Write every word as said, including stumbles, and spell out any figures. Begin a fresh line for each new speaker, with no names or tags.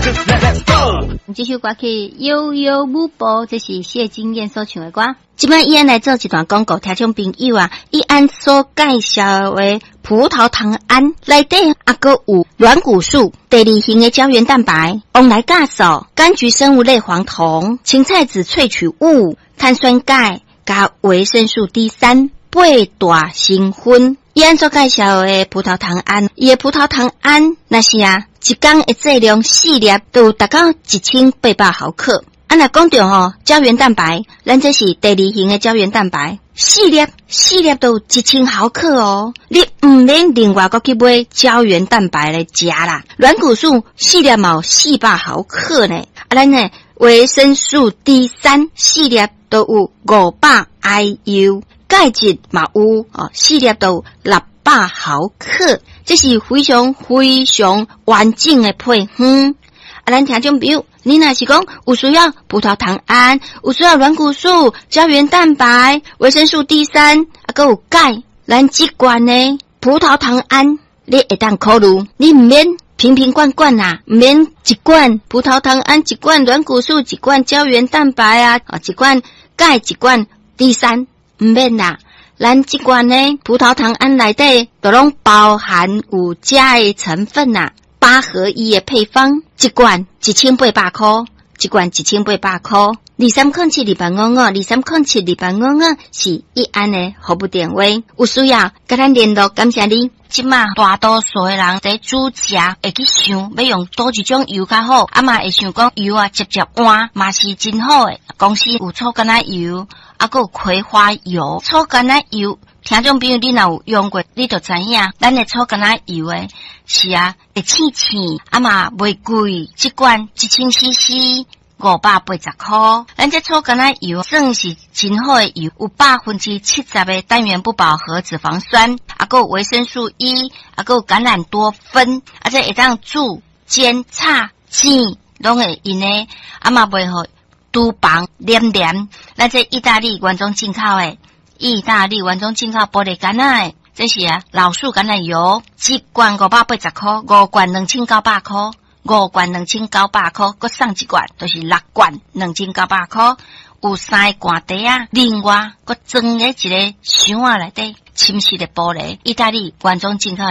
这首歌曲悠悠舞步，这是谢金燕所唱的歌。今摆伊安来做一段广告，听众朋友啊，伊安所介绍的葡萄糖胺内底还佫有软骨素、第二型的胶原蛋白、翁来酵素、柑橘生物类黄酮、芹菜籽萃取物、碳酸钙加维生素 D 三、八大成分。伊安所介绍的葡萄糖胺，伊的葡萄糖胺那是啊，一天的剂量四粒都达到一千八百毫克。啊，若讲到吼胶原蛋白，咱这是第二型的胶原蛋白，四粒四粒都一千毫克哦。你唔免另外再去买胶原蛋白来食啦。软骨素四粒嘛有四百毫克呢，啊，咱呢维生素 D 三四粒都有五百 I U。钙质嘛有哦，四粒都六百毫克，这是非常非常完整的配方。啊，咱听众朋友，你若是讲有需要葡萄糖胺，有需要软骨素、胶原蛋白、维生素 D 三，啊，还有钙，咱这罐呢葡萄糖胺，你会当考虑，你唔免瓶瓶罐罐啦，唔免一罐葡萄糖胺，一罐软骨素，一罐胶原蛋白啊，啊，一罐钙，一罐 D 三。唔免啦，咱这罐呢葡萄糖胺内底都拢包含有钾的成分啦，八合一的配方，一罐一千八百块，一罐一千八百块，二三空七二八五五，二三空七二八五五是一安的服务电话，有需要跟咱联络，感谢你。即马大多数的人在煮食会去想要用多一种油较好，啊嘛会想讲油啊直接换嘛是真好诶。公司有醋橄榄油，啊还有葵花油。醋橄榄油，听众朋友你若有用过，你就知影，咱的醋橄榄油诶是啊会青青，啊嘛袂贵，一罐一千 C C。五百八十块，咱这醋橄榄油算是真好的油，有百分之七十的单元不饱和脂肪酸，啊，还有维生素 E， 啊，还有橄榄多酚，啊，这会当煮、煎、炒、煎，拢会用的，啊嘛袂好厨房黏黏。咱这意大利原装进口的，意大利原装进口玻璃橄榄的，这是啊老树橄榄油，一罐五百八十块，五罐两千九百块。五罐两千九百块，搁送一罐，就是六罐两千九百块，有三个罐底啊。另外，搁装在一个箱仔内底，深色的玻璃，意大利原装进口。